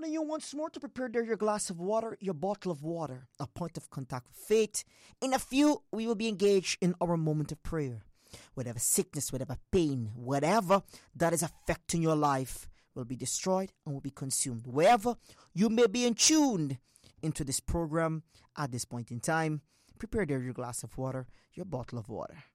calling you once more to prepare there your glass of water, your bottle of water, a point of contact with faith. In a few, we will be engaged in our moment of prayer. Whatever sickness, whatever pain, whatever that is affecting your life will be destroyed and will be consumed. Wherever you may be in tuned into this program at this point in time, prepare there your glass of water, your bottle of water.